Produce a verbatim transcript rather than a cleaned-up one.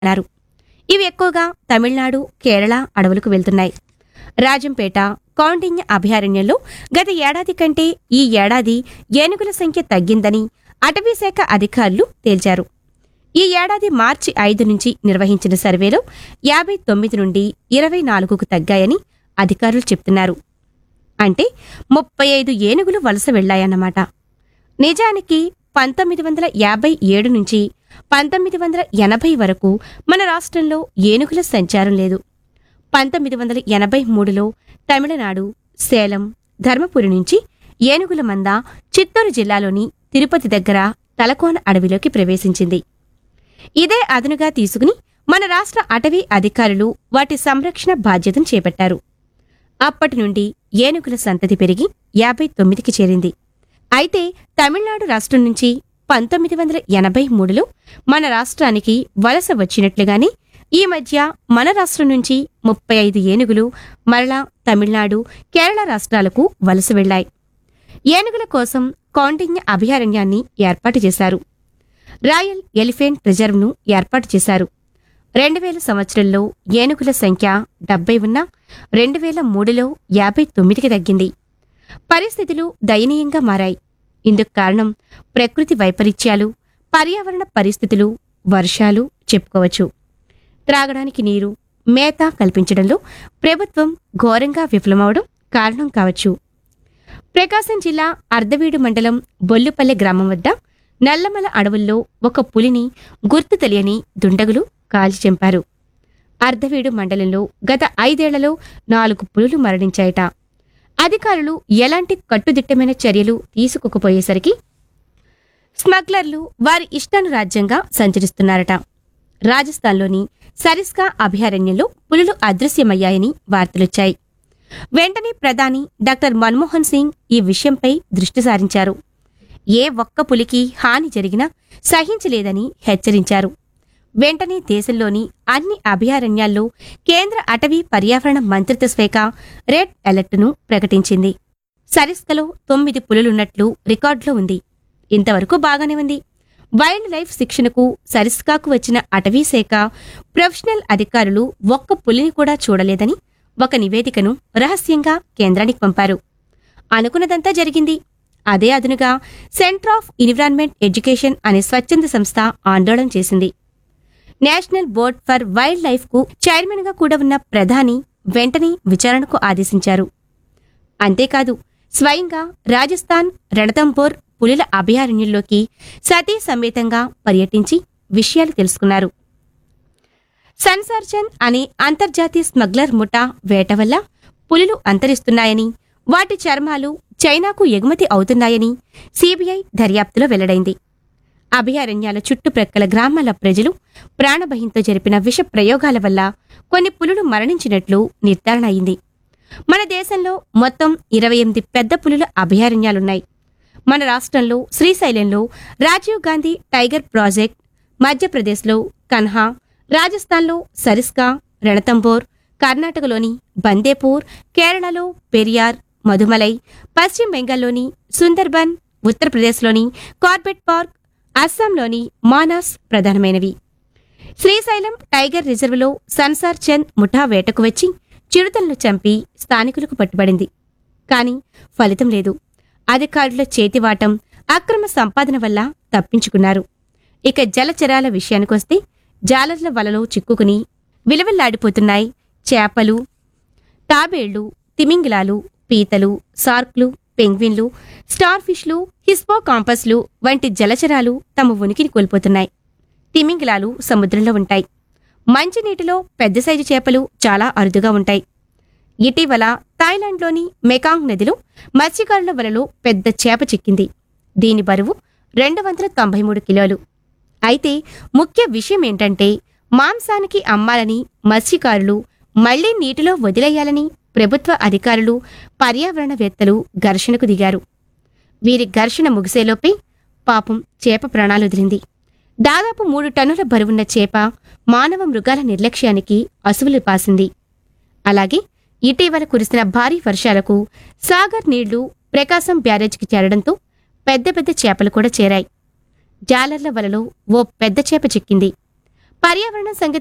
అన్నారు. ఇవి ఎక్కువగా తమిళనాడు, కేరళ అడవులకు వెళ్తున్నాయి. రాజంపేట కౌండిన్య అభయారణ్యంలో గత ఏడాది కంటే ఈ ఏడాది ఏనుగుల సంఖ్య తగ్గిందని అటవీశాఖ అధికారులు తేల్చారు. ఈ ఏడాది మార్చి ఐదు నుంచి నిర్వహించిన సర్వేలో యాభై తొమ్మిది నుండి ఇరవై నాలుగుకు తగ్గాయని అధికారులు చెప్తున్నారు. అంటే ముప్పై ఐదు ఏనుగులు వలస వెళ్లాయన్నమాట. నిజానికి పంతొమ్మిది వందల యాభై ఏడు నుంచి పంతొమ్మిది వందల ఎనభై వరకు మన రాష్ట్రంలో ఏనుగుల సంచారం లేదు. పంతొమ్మిది వందల ఎనభై మూడులో తమిళనాడు, సేలం, ధర్మపురి నుంచి ఏనుగుల మంద చిత్తూరు జిల్లాలోని తిరుపతి దగ్గర తలకోన అడవిలోకి ప్రవేశించింది. ఇదే అదనుగా తీసుకుని మన రాష్ట్ర అటవీ అధికారులు వాటి సంరక్షణ బాధ్యతను చేపట్టారు. అప్పటి నుండి ఏనుగుల సంతతి పెరిగి యాభై తొమ్మిదికి చేరింది. అయితే తమిళనాడు రాష్ట్రం నుంచి పంతొమ్మిది వందల ఎనభై మూడులో మన రాష్ట్రానికి వలస వచ్చినట్లుగానే ఈ మధ్య మన రాష్ట్రం నుంచి ముప్పై ఐదు ఏనుగులు మరలా తమిళనాడు, కేరళ రాష్ట్రాలకు వలస వెళ్లాయి. ఏనుగుల కోసం కౌండిన్య అభయారణ్యాన్ని ఏర్పాటు చేశారు. రాయల్ ఎలిఫెంట్ రిజర్వ్ను ఏర్పాటు చేశారు. రెండు వేల సంవత్సరంలో ఏనుగుల సంఖ్య డెబ్బై ఉన్నా రెండు వేల మూడులో యాభై తొమ్మిదికి తగ్గింది. పరిస్థితులు దయనీయంగా మారాయి. ఇందుకు కారణం ప్రకృతి వైపరీత్యాలు, పర్యావరణ పరిస్థితులు, వర్షాలు చెప్పుకోవచ్చు. త్రాగడానికి నీరు, మేత కల్పించడంలో ప్రభుత్వం ఘోరంగా విఫలమవడం కారణం కావచ్చు. ప్రకాశం జిల్లా అర్ధవీడు మండలం బొల్లుపల్లె గ్రామం వద్ద నల్లమల అడవుల్లో ఒక పులిని గుర్తు తెలియని దుండగులు కాల్చి చంపారు. అర్ధవీడు మండలంలో గత ఐదేళ్లలో నాలుగు పులులు మరణించాయట. అధికారులు ఎలాంటి కట్టుదిట్టమైన చర్యలు తీసుకోకపోయేసరికి స్మగ్లర్లు వారి ఇష్టానురాజ్యంగా సంచరిస్తున్నారట. రాజస్థాన్లోని సరిస్కా అభయారణ్యంలో పులులు అదృశ్యమయ్యాయని వార్తలొచ్చాయి. వెంటనే ప్రధాని డాక్టర్ మన్మోహన్ సింగ్ ఈ విషయంపై దృష్టి సారించారు. ఏ ఒక్క పులికి హాని జరిగినా సహించలేదని హెచ్చరించారు. వెంటనే దేశంలోని అన్ని అభయారణ్యాల్లో కేంద్ర అటవీ పర్యావరణ మంత్రిత్వ శాఖ రెడ్ అలర్ట్ను ప్రకటించింది. సరిస్కలో తొమ్మిది పులులున్నట్లు రికార్డులో ఉంది. ఇంతవరకు బాగానే ఉంది. వైల్డ్ లైఫ్ శిక్షణకు సరిస్కాకు వచ్చిన అటవీ శాఖ ప్రొఫెషనల్ అధికారులు ఒక్క పులిని కూడా చూడలేదని ఒక నివేదికను రహస్యంగా కేంద్రానికి పంపారు. అనుకున్నదంతా జరిగింది. అదే అదునుగా సెంటర్ ఆఫ్ ఎన్విరాన్మెంట్ ఎడ్యుకేషన్ అనే స్వచ్ఛంద సంస్థ ఆందోళన చేసింది. National board for wild life కు చైర్మన్ గా కూడా ఉన్న ప్రధాని వెంటనే విచారణకు ఆదేశించారు. అంతేకాదు, స్వయంగా రాజస్థాన్ రణతంబోర్ పులుల అభయారణ్యంలోకి సతీ సమేతంగా పర్యటించి విషయాలు తెలుసుకున్నారు. సన్సార్చన్ అనే అంతర్జాతీయ స్మగ్లర్ ముఠా వేట వల్ల పులులు అంతరిస్తున్నాయని, వాటి చర్మాలు చైనాకు ఎగుమతి అవుతున్నాయని సీబీఐ దర్యాప్తులో వెల్లడైంది. అభయారణ్యాల చుట్టుప్రక్కల గ్రామాల ప్రజలు ప్రాణభయంతో జరిపిన విష ప్రయోగాల వల్ల కొన్ని పులులు మరణించినట్లు నిర్ధారణ అయింది. మన దేశంలో మొత్తం ఇరవై ఎనిమిది పెద్ద పులుల అభయారణ్యాలున్నాయి. మన రాష్ట్రంలో శ్రీశైలంలో రాజీవ్ గాంధీ టైగర్ ప్రాజెక్ట్, మధ్యప్రదేశ్లో కన్హా, రాజస్థాన్లో సరిస్కా, రణతంబోర్, కర్ణాటకలోని బందేపూర్, కేరళలో పెరియార్, మధుమలై, పశ్చిమ బెంగాల్లోని సుందర్బన్, ఉత్తరప్రదేశ్లోని కార్బెట్ పార్క్, అస్సాంలోని మానాస్ ప్రధానమైనవి. శ్రీశైలం టైగర్ రిజర్వులో సన్సార్ చంద్ ముఠా వేటకు వచ్చి చిరుతలను చంపి స్థానికులకు పట్టుబడింది. కాని ఫలితం లేదు. అధికారుల చేతివాటం, అక్రమ సంపాదన వల్ల తప్పించుకున్నారు. ఇక జలచరాల విషయానికొస్తే జాలర్ల వలలో చిక్కుకుని విలవిల్లాడిపోతున్నాయి చేపలు, తాబేళ్లు, తిమింగిలాలు, పీతలు, సార్క్లు, పెంగ్విన్లు, స్టార్ ఫిష్లు, హిస్పోకాంపస్లు వంటి జలచరాలు తమ ఉనికిని కోల్పోతున్నాయి. తిమింగిలాలు సముద్రంలో ఉంటాయి. మంచినీటిలో పెద్ద సైజు చేపలు చాలా అరుదుగా ఉంటాయి. ఇటీవల థాయిలాండ్లోని మెకాంగ్ నదిలో మత్స్యకారుల వలలో పెద్ద చేప చిక్కింది. దీని బరువు రెండు వందల తొంభై మూడు కిలోలు. అయితే ముఖ్య విషయం ఏంటంటే, మాంసానికి అమ్మాలని మత్స్యకారులు మళ్లీ నీటిలో వదిలేయాలని ప్రభుత్వ అధికారులు, పర్యావరణవేత్తలు ఘర్షణకు దిగారు. వీరి ఘర్షణ ముగిసేలోపే పాపం చేప ప్రాణాలు వదిలింది. దాదాపు మూడు టన్నుల బరువున్న చేప మానవ మృగాల నిర్లక్ష్యానికి అసువులు పాసింది. అలాగే ఇటీవల కురిసిన భారీ వర్షాలకు సాగర్ నీళ్లు ప్రకాశం బ్యారేజ్కి చేరడంతో పెద్ద పెద్ద చేపలు కూడా చేరాయి. జాలర్ల వలలో ఓ పెద్ద చేప చిక్కింది. పర్యావరణ సంగతి